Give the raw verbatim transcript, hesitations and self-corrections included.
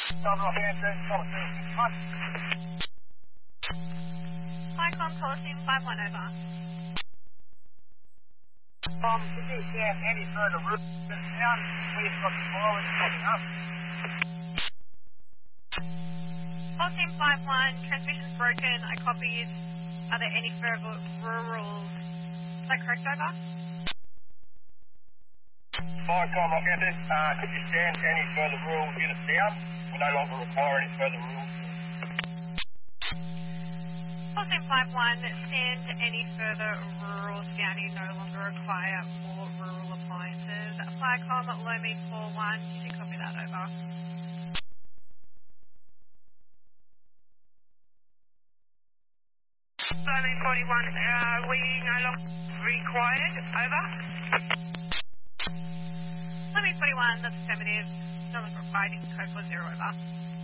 Cyclone Policy five one over. Um, if you can any further route down, we've got the forward coming up. Policy five one, transmission's broken, I copied. Are there any further rurals? Is that correct, over? Fine, Tom, I'll get this. Uh, could you stand any further rural units down? We no longer require any further rules. Policy five one, stand any further rurals down. You no longer require more rural appliances. Flycom at Lomi four one, did you copy that, over? Lomi forty-one, uh, we no longer required, over? Lomi forty-one, that's affirmative. No longer required, you can code for zero, over.